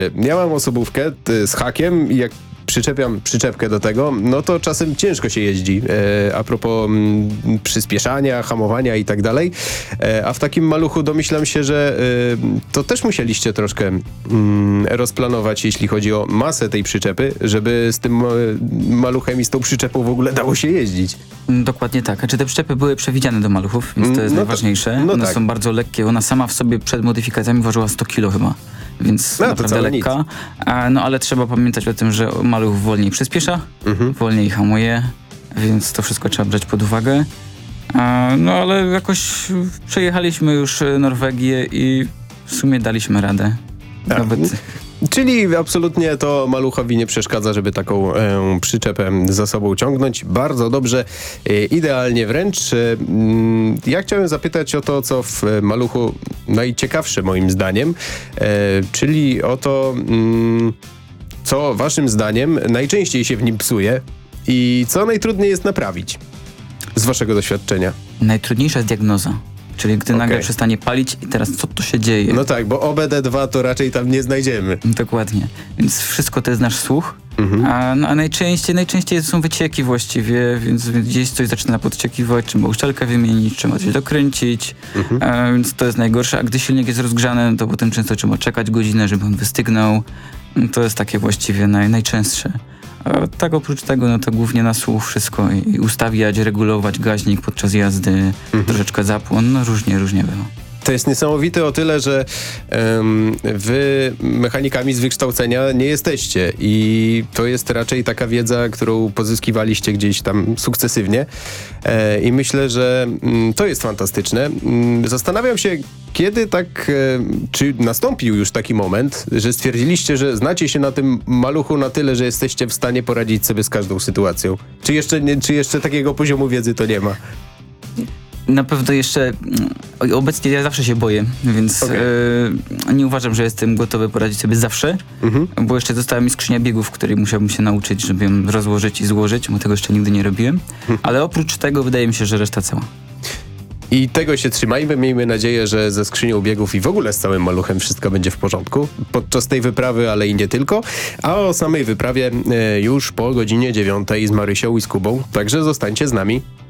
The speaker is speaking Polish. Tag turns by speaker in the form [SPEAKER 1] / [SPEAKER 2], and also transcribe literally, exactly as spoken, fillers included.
[SPEAKER 1] Ja mam osobówkę y, z hakiem i jak przyczepiam przyczepkę do tego, no to czasem ciężko się jeździ. E, a propos m, przyspieszania, hamowania i tak dalej. E, a w takim maluchu domyślam się, że e, to też musieliście troszkę m, rozplanować, jeśli chodzi o masę tej przyczepy, żeby z tym e, maluchem i z tą przyczepą w ogóle dało się jeździć.
[SPEAKER 2] Dokładnie tak. Znaczy te przyczepy były przewidziane do maluchów, więc to jest
[SPEAKER 1] No to-
[SPEAKER 2] najważniejsze.
[SPEAKER 1] no
[SPEAKER 2] One
[SPEAKER 1] tak.
[SPEAKER 2] są bardzo lekkie. Ona sama w sobie przed modyfikacjami ważyła sto kilo chyba. Więc
[SPEAKER 1] No, to
[SPEAKER 2] naprawdę
[SPEAKER 1] wcale
[SPEAKER 2] lekka. A, no ale trzeba pamiętać o tym, że maluch wolniej przyspiesza,
[SPEAKER 1] Mhm.
[SPEAKER 2] wolniej hamuje, więc to wszystko trzeba brać pod uwagę. A, no ale jakoś przejechaliśmy już Norwegię i w sumie daliśmy radę.
[SPEAKER 1] Tak.
[SPEAKER 2] Nawet
[SPEAKER 1] Czyli absolutnie to maluchowi nie przeszkadza, żeby taką e, przyczepę za sobą ciągnąć. Bardzo dobrze, e, idealnie wręcz. E, mm, ja chciałem zapytać o to, co w e, maluchu najciekawsze moim zdaniem, e, czyli o to, mm, co waszym zdaniem najczęściej się w nim psuje i co najtrudniej jest naprawić z waszego doświadczenia.
[SPEAKER 2] najtrudniejsza jest diagnoza. Czyli gdy
[SPEAKER 1] Okej.
[SPEAKER 2] nagle przestanie palić i teraz co tu się dzieje?
[SPEAKER 1] No tak, bo O B D dwa to raczej tam nie znajdziemy.
[SPEAKER 2] Dokładnie. Więc wszystko to jest nasz słuch.
[SPEAKER 1] Mhm.
[SPEAKER 2] A, no, a najczęściej, najczęściej to są wycieki właściwie, więc gdzieś coś zaczyna podciekiwać, trzeba uszczelkę wymienić, trzeba coś dokręcić,
[SPEAKER 1] Mhm.
[SPEAKER 2] a, więc to jest najgorsze. A gdy silnik jest rozgrzany, to potem często trzeba czekać godzinę, żeby on wystygnął. To jest takie właściwie naj, najczęstsze. A tak oprócz tego, no to głównie na słuch wszystko i ustawiać, regulować gaźnik podczas jazdy,
[SPEAKER 1] Mhm.
[SPEAKER 2] troszeczkę zapłon, no różnie, różnie bywa.
[SPEAKER 1] To jest niesamowite o tyle, że em, wy mechanikami z wykształcenia nie jesteście i to jest raczej taka wiedza, którą pozyskiwaliście gdzieś tam sukcesywnie e, i myślę, że mm, to jest fantastyczne. Mm, Zastanawiam się, kiedy tak, e, czy nastąpił już taki moment, że stwierdziliście, że znacie się na tym maluchu na tyle, że jesteście w stanie poradzić sobie z każdą sytuacją. Czy jeszcze, nie, czy jeszcze takiego poziomu wiedzy to nie ma?
[SPEAKER 2] Na pewno jeszcze mm, obecnie ja zawsze się boję, więc
[SPEAKER 1] Okej.
[SPEAKER 2] e, nie uważam, że jestem gotowy poradzić sobie zawsze,
[SPEAKER 1] Mhm.
[SPEAKER 2] bo jeszcze została mi skrzynia biegów, której musiałbym się nauczyć, żeby ją rozłożyć i złożyć, bo tego jeszcze nigdy nie robiłem. Ale oprócz tego wydaje mi się, że reszta cała.
[SPEAKER 1] I tego się trzymajmy, miejmy nadzieję, że ze skrzynią biegów i w ogóle z całym maluchem wszystko będzie w porządku podczas tej wyprawy, ale i nie tylko. A o samej wyprawie e, już po godzinie dziewiątej z Marysią i z Kubą, także zostańcie z nami.